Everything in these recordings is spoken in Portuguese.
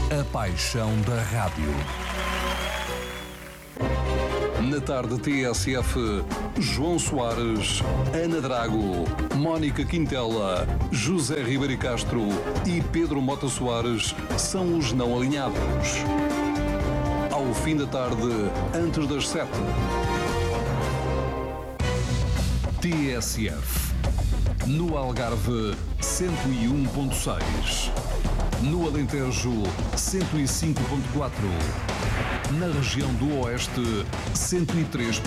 A paixão da rádio. Na tarde TSF, João Soares, Ana Drago, Mónica Quintela, José Ribeiro Castro e Pedro Mota Soares são os não alinhados. Ao fim da tarde, antes das 7. TSF. No Algarve, 101.6. No Alentejo, 105.4. Na região do Oeste, 103.1.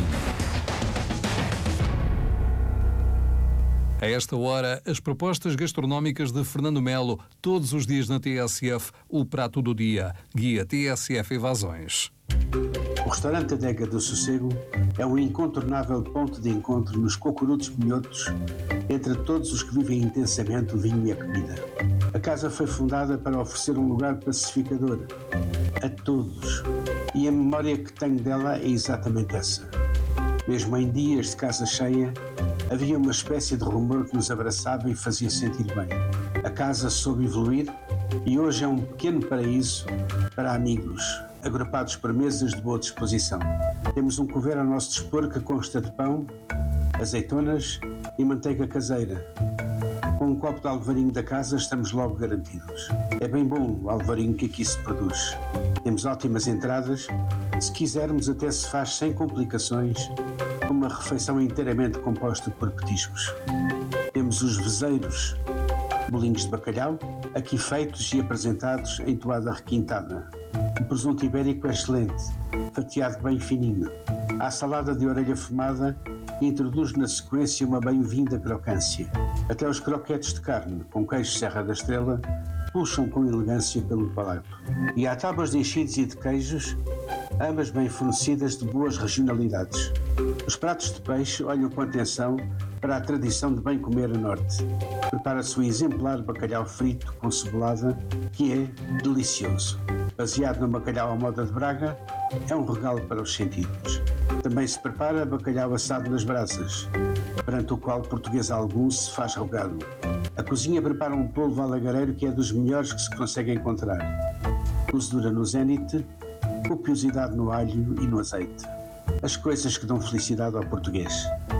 A esta hora, as propostas gastronómicas de Fernando Melo, todos os dias na TSF, o prato do dia. Guia TSF Evasões. O restaurante Adega do Sossego é um incontornável ponto de encontro nos cocorutos minhotos entre todos os que vivem intensamente o vinho e a comida. A casa foi fundada para oferecer um lugar pacificador a todos e a memória que tenho dela é exatamente essa. Mesmo em dias de casa cheia, havia uma espécie de rumor que nos abraçava e fazia sentir bem. A casa soube evoluir e hoje é um pequeno paraíso para amigos, agrupados por mesas de boa disposição. Temos um couvert ao nosso dispor que consta de pão, azeitonas e manteiga caseira. Com um copo de alvarinho da casa estamos logo garantidos. É bem bom o alvarinho que aqui se produz. Temos ótimas entradas, se quisermos até se faz sem complicações, com uma refeição inteiramente composta por petiscos. Temos os vezeiros, bolinhos de bacalhau, aqui feitos e apresentados em toada requintada. O presunto ibérico é excelente, fatiado bem fininho. A salada de orelha fumada introduz na sequência uma bem-vinda crocância. Até os croquetes de carne, com queijo Serra da Estrela, puxam com elegância pelo palato. E há tábuas de enchidos e de queijos, ambas bem fornecidas de boas regionalidades. Os pratos de peixe olham com atenção para a tradição de bem comer a norte. Prepara-se o exemplar bacalhau frito com cebolada, que é delicioso. Baseado no bacalhau à moda de Braga, é um regalo para os sentidos. Também se prepara bacalhau assado nas brasas, perante o qual português algum se faz rogado. A cozinha prepara um polvo alagareiro que é dos melhores que se consegue encontrar. Cozedura no zénite, copiosidade no alho e no azeite. As coisas que dão felicidade ao português.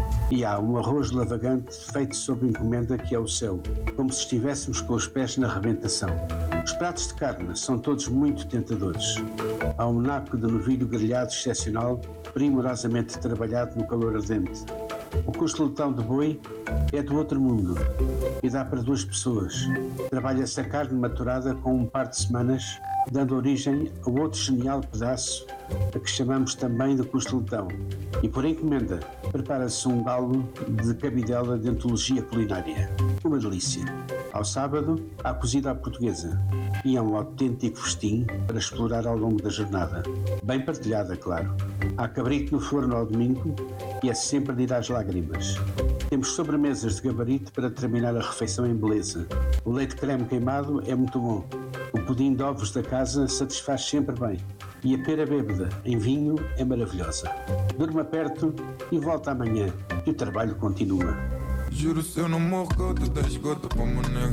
E há um arroz lavagante feito sob encomenda que é o céu, como se estivéssemos com os pés na rebentação. Os pratos de carne são todos muito tentadores. Há um naco de novilho grelhado excepcional, primorosamente trabalhado no calor ardente. O costeletão de boi é do outro mundo e dá para 2 pessoas. Trabalha-se a carne maturada com um par de semanas, dando origem a outro genial pedaço, a que chamamos também de costeletão. E por encomenda, prepara-se um galo de cabidela de antologia culinária. Uma delícia. Ao sábado, há cozida à portuguesa. E é um autêntico festim para explorar ao longo da jornada. Bem partilhada, claro. Há cabrito no forno ao domingo e é sempre de ir às lágrimas. Temos sobremesas de gabarito para terminar a refeição em beleza. O leite creme queimado é muito bom. O pudim de ovos da casa satisfaz sempre bem. E a pera bêbada, em vinho, é maravilhosa. Durma perto e volta amanhã, que o trabalho continua. Juro se eu não morro, eu te dou esgoto para o meu nego.